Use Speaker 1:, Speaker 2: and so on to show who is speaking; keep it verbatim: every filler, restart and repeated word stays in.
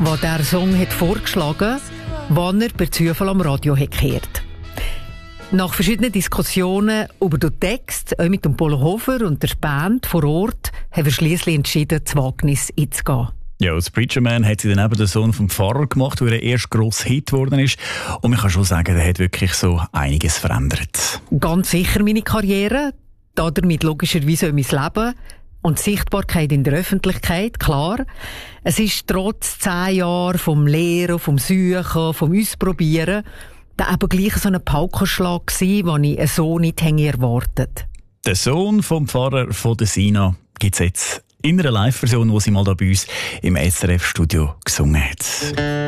Speaker 1: wo der Song hat vorgeschlagen, wann er per Zufall am Radio hat gehört. Nach verschiedenen Diskussionen über den Text, auch mit dem Polo Hofer und der Band vor Ort, haben wir schliesslich entschieden, das Wagnis einzugehen.
Speaker 2: Ja, als Preacher Man hat sie dann eben den Sohn vom Pfarrer gemacht, der erst grosser Hit geworden ist. Und man kann schon sagen, der hat wirklich so einiges verändert.
Speaker 1: Ganz sicher meine Karriere, damit logischerweise auch mein Leben und die Sichtbarkeit in der Öffentlichkeit, klar. Es ist trotz zehn Jahren vom Lehren, vom Suchen, vom Ausprobieren, da eben gleich so ein Paukenschlag gewesen, den ich so nicht erwartet.
Speaker 2: Der Sohn vom Pfarrer von der Sina gibt es jetzt in einer Live-Version, die sie mal da bei uns im S R F-Studio gesungen hat.